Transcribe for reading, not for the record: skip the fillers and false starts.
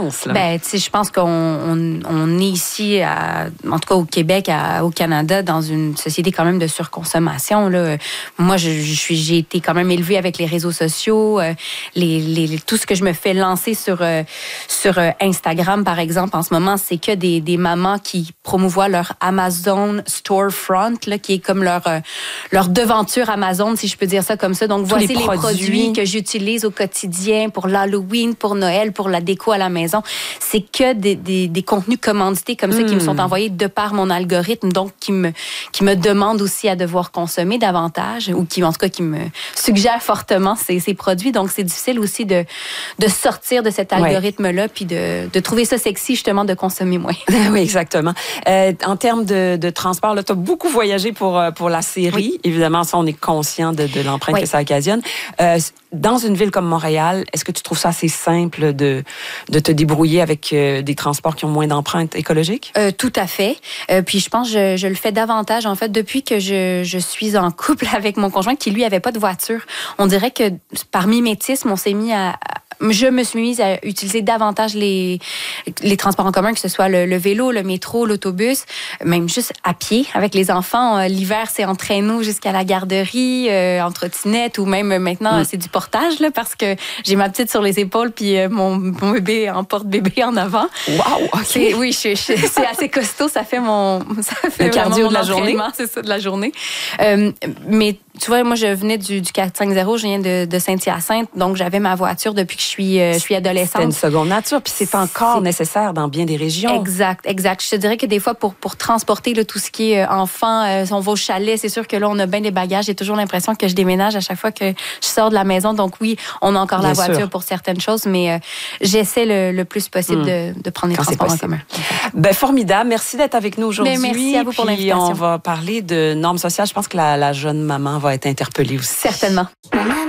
intense. Là. Ben, tu sais, je pense qu'on est ici, en tout cas au Québec, au Canada, dans une société quand même de surconsommation. Là. Moi, j'ai été quand même élevée avec les réseaux sociaux, tout ce que je me fais lancer sur Instagram, par exemple, en ce moment, c'est que des mamans qui promouvoient leur Amazon Storefront, là, qui est comme leur devanture Amazon, si je peux dire ça comme ça. Donc, voici les produits que j'utilise au quotidien pour l'Halloween, pour Noël, pour la déco à la maison. C'est que des contenus commandités comme ça qui me sont envoyés de par mon algorithme, donc qui me demandent aussi à devoir consommer davantage ou qui, en tout cas, qui me suggèrent fortement ces produits. Donc, c'est difficile aussi de sortir de cet algorithme-là puis de trouver ça sexy, justement, de consommer moins. Oui, exactement. En termes de transport, tu as beaucoup voyagé pour la série. Oui. Évidemment, ça, on est conscient de l'empreinte que ça occasionne. Dans une ville comme Montréal, est-ce que tu trouves ça assez simple de te débrouiller avec des transports qui ont moins d'empreinte écologique? Tout à fait. Puis je pense que je le fais davantage, en fait, depuis que je suis en couple avec mon conjoint qui, lui, avait pas de voiture. On dirait que par mimétisme, je me suis mise à utiliser davantage les transports en commun, que ce soit le vélo, le métro, l'autobus, même juste à pied avec les enfants. L'hiver, c'est en traîneau jusqu'à la garderie, en trottinette, ou même maintenant, c'est du portage, là, parce que j'ai ma petite sur les épaules puis mon bébé en porte-bébé en avant. Wow! Okay. Oui, c'est assez costaud. Ça fait le cardio de la journée. C'est ça, de la journée. Mais tu vois, moi, je venais du 450, je viens de Saint-Hyacinthe, donc j'avais ma voiture depuis que je suis adolescente. C'est une seconde nature, puis c'est encore nécessaire dans bien des régions. Exact. Je te dirais que des fois, pour transporter là, tout ce qui est enfant, on va au chalet, c'est sûr que là, on a bien des bagages. J'ai toujours l'impression que je déménage à chaque fois que je sors de la maison. Donc oui, on a encore la voiture pour certaines choses, mais j'essaie le plus possible de prendre les transports en commun. Ben, formidable. Merci d'être avec nous aujourd'hui. Mais merci à vous pour l'invitation. On va parler de normes sociales. Je pense que la jeune maman va être interpellée aussi. Certainement.